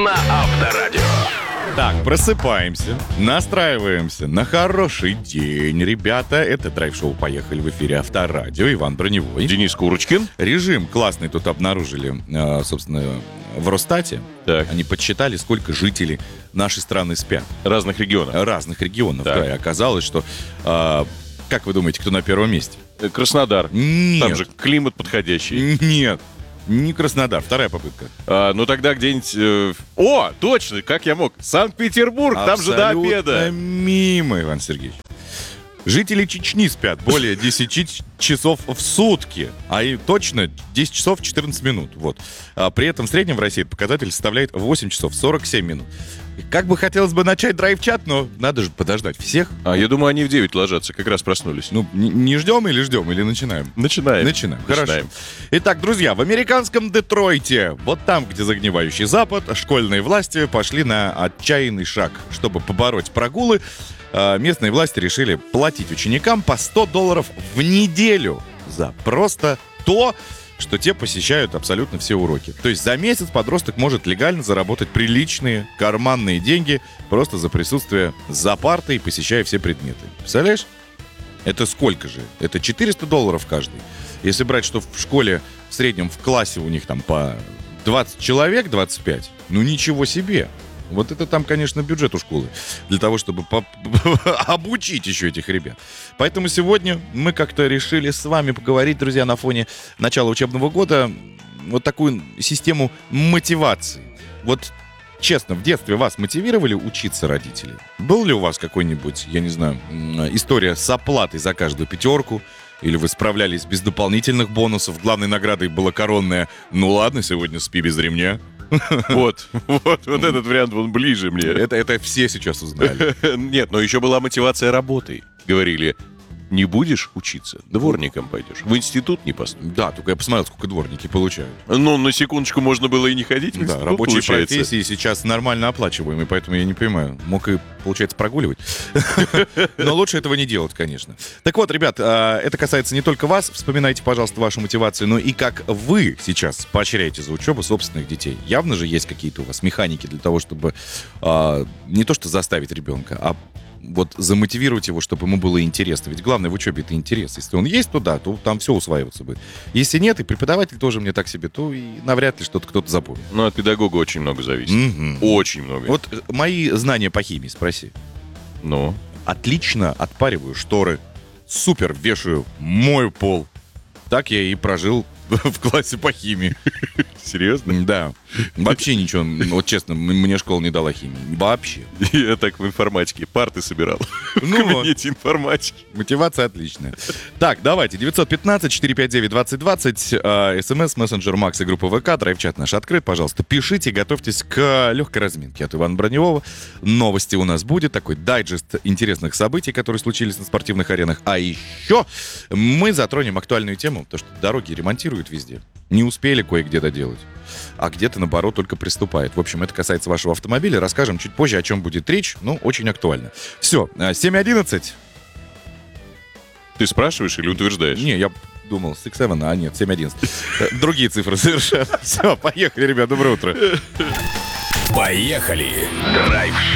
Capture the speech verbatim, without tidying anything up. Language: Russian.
на Авторадио. Так, просыпаемся, настраиваемся на хороший день, ребята. Это драйв-шоу «Поехали» в эфире Авторадио. Иван Броневой. Денис Курочкин. Режим классный тут обнаружили, э, собственно, в Росстате. Так. Они подсчитали, сколько жителей нашей страны спят. Разных регионов. Разных регионов, Так. да. И оказалось, что... э, как вы думаете, кто на первом месте? Краснодар. Нет. Там же климат подходящий. Нет. Не Краснодар. Вторая попытка. А, ну тогда где-нибудь... э, О, точно, как я мог? Санкт-Петербург, там же до Абсолютно обеда. мимо, Иван Сергеевич. Жители Чечни спят более десять часов в сутки, а и точно десять часов четырнадцать минут. Вот. А при этом в среднем в России этот показатель составляет восемь часов сорок семь минут. И как бы хотелось бы начать драйв-чат, но надо же подождать всех. А я думаю, они в девять ложатся, как раз проснулись. Ну, не, не ждем или ждем, или начинаем? Начинаем. Начинаем. Хорошо. Начинаем. Итак, друзья, в американском Детройте, вот там, где загнивающий Запад, школьные власти пошли на отчаянный шаг. Чтобы побороть прогулы, э, местные власти решили платить ученикам по сто долларов в неделю за просто то, что те посещают абсолютно все уроки. То есть за месяц подросток может легально заработать приличные карманные деньги просто за присутствие за партой, посещая все предметы. Представляешь? Это сколько же? Это четыреста долларов каждый. Если брать, что в школе в среднем в классе у них там по двадцать человек, двадцать пять, ну ничего себе. Вот это там, конечно, бюджет у школы. Для того, чтобы по- обучить еще этих ребят. Поэтому сегодня мы как-то решили с вами поговорить, друзья, на фоне начала учебного года. Вот такую систему мотивации. Вот честно, в детстве вас мотивировали учиться родители? Был ли у вас какой-нибудь, я не знаю, м, история с оплатой за каждую пятерку? Или вы справлялись без дополнительных бонусов? Главной наградой было коронное «Ну ладно, сегодня спи без ремня». Вот, вот, вот этот вариант, он ближе мне. Это, это все сейчас узнали. Нет, но еще была мотивация работой. Говорили, не будешь учиться, дворником пойдешь. В институт не поступишь. Да, только я посмотрел, сколько дворники получают. Ну, на секундочку можно было и не ходить в Да, институт, рабочие получается. профессии сейчас нормально оплачиваемые, поэтому я не понимаю. Мог и, получается, прогуливать. Но лучше этого не делать, конечно. Так вот, ребят, а, это касается не только вас. Вспоминайте, пожалуйста, вашу мотивацию, но и как вы сейчас поощряете за учебу собственных детей. Явно же есть какие-то у вас механики для того, чтобы а, не то что заставить ребенка, а вот замотивировать его, чтобы ему было интересно. Ведь главное в учебе — это интерес. Если он есть, то да, то там все усваиваться будет. Если нет, и преподаватель тоже мне так себе, то и навряд ли что-то кто-то запомнит. Ну, от педагога очень много зависит. Мгм. Очень много. Вот э, мои знания по химии, спроси. Ну, Отлично отпариваю шторы, супер вешаю, мою пол. Так я и прожил в классе по химии. серьезно? Да. Вообще ничего, вот честно, м- мне школа не дала химии. Вообще. Я так в информатике парты собирал. В Ну вот. кабинете информатики. Мотивация отличная. Так, давайте. девятьсот пятнадцать четыреста пятьдесят девять двадцать двадцать. э, СМС, мессенджер Макс и группа ВК. Драйв-чат наш открыт. Пожалуйста, пишите. Готовьтесь к легкой разминке от Ивана Броневого. Новости у нас будет. Такой дайджест интересных событий, которые случились на спортивных аренах. А еще мы затронем актуальную тему. То, что дороги ремонтируют везде. Не успели кое-где доделать. А где-то, наоборот, только приступает. В общем, это касается вашего автомобиля. Расскажем чуть позже, о чем будет речь. Ну, очень актуально. Все, семь одиннадцать. Ты спрашиваешь или утверждаешь? Не, я думал, шесть семь, а нет, семь одиннадцать. Э, Другие цифры совершенно. Все, поехали, ребят, доброе утро. Поехали. Драйв